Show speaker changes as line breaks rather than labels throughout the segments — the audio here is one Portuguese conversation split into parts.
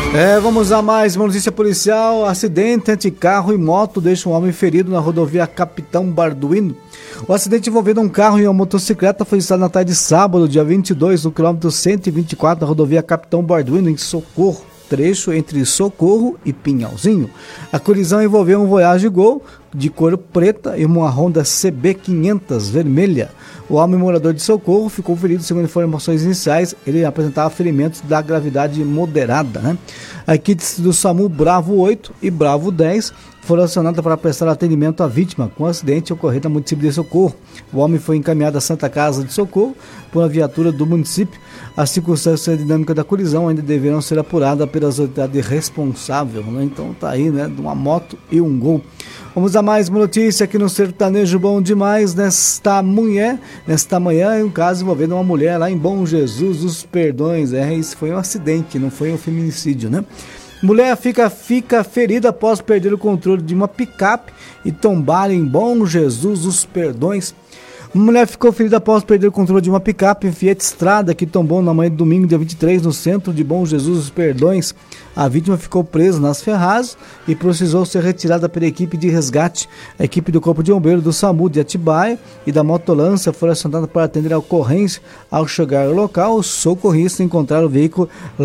Vamos a mais uma notícia policial. Acidente entre carro e moto deixa um homem ferido na rodovia Capitão Balduino. O acidente envolvendo um carro e uma motocicleta foi registrado na tarde de sábado, dia 22, no quilômetro 124 da rodovia Capitão Balduino, em Socorro, trecho entre Socorro e Pinhalzinho. A colisão envolveu um Voyage Gol de cor preta e uma Honda CB500 vermelha. O homem morador de Socorro ficou ferido, segundo informações iniciais. Ele apresentava ferimentos da gravidade moderada, né? A equipe do SAMU Bravo 8 e Bravo 10 foram acionadas para prestar atendimento à vítima com o acidente ocorrido no município de Socorro. O homem foi encaminhado à Santa Casa de Socorro por uma viatura do município. As circunstâncias dinâmicas da colisão ainda deverão ser apuradas pelas autoridades responsáveis, né? Então tá aí, né? De uma moto e um Gol. Vamos a mais uma notícia aqui no Sertanejo Bom Demais nesta manhã, um caso envolvendo uma mulher lá em Bom Jesus dos Perdões. Isso foi um acidente, não foi um feminicídio, né? Mulher fica ferida após perder o controle de uma picape e tombar em Bom Jesus dos Perdões. Uma mulher ficou ferida após perder o controle de uma picape Fiat Strada que tombou na manhã de domingo, dia 23, no centro de Bom Jesus dos Perdões. A vítima ficou presa nas ferragens e precisou ser retirada pela equipe de resgate. A equipe do Corpo de Bombeiro do SAMU de Atibaia e da Motolância foram acionadas para atender a ocorrência. Ao chegar ao local, os socorristas encontraram o veículo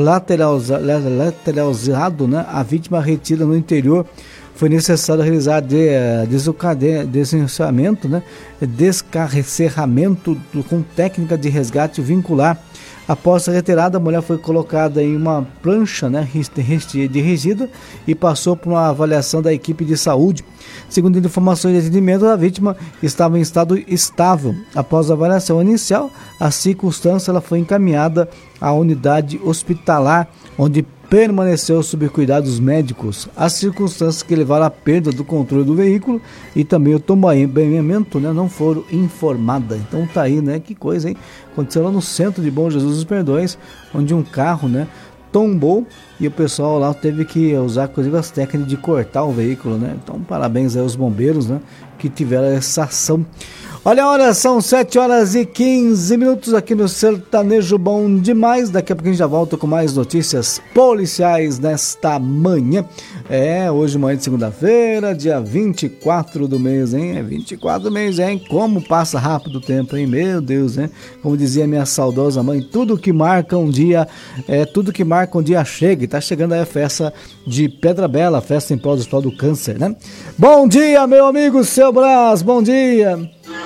lateralizado, né? A vítima retida no interior. Foi necessário realizar descarregamento, né? Descarregamento com técnica de resgate vincular. Após a retirada, a mulher foi colocada em uma prancha, né, de resíduo e passou por uma avaliação da equipe de saúde. Segundo informações de atendimento, a vítima estava em estado estável. Após a avaliação inicial, a circunstância ela foi encaminhada à unidade hospitalar, onde permaneceu sob cuidados médicos. As circunstâncias que levaram à perda do controle do veículo e também o tombamento, né, não foram informadas. Então tá aí, né? Que coisa, hein? Aconteceu lá no centro de Bom Jesus dos Perdões, onde um carro, né, tombou e o pessoal lá teve que usar, inclusive, as técnicas de cortar o veículo, né? Então parabéns aí aos bombeiros, né, que tiveram essa ação. Olha a hora, são 7h15 aqui no Sertanejo Bom Demais. Daqui a pouco a gente já volta com mais notícias policiais nesta manhã. Hoje manhã de segunda-feira, dia 24 do mês, hein? 24 do mês, hein? Como passa rápido o tempo, hein? Meu Deus, hein? Como dizia minha saudosa mãe, tudo que marca um dia chega. E tá chegando aí a festa de Pedra Bela, festa em prol do câncer, né? Bom dia, meu amigo Seu Brás, bom dia.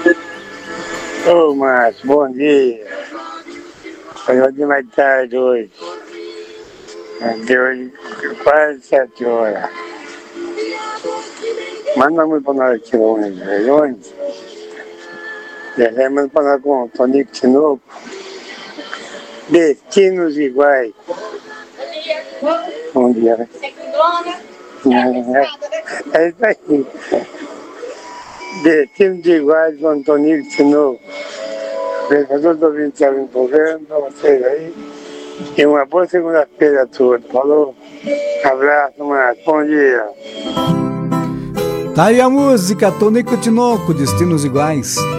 Ô, Márcio, bom dia. Foi de mais tarde hoje. Deu quase 7 horas. Manda muito para nós aqui longe. Manda para nós com o Tonico Tinoco. Destinos iguais. Bom dia, né? É isso aí. Destinos iguais com o Tonico Tinoco. Vereador do ouvindo que no programa, para vocês aí. E uma boa segunda-feira a todos. Falou. Abraço, Márcio. Bom dia.
Tá aí a música, Tonico Tinoco, Destinos Iguais.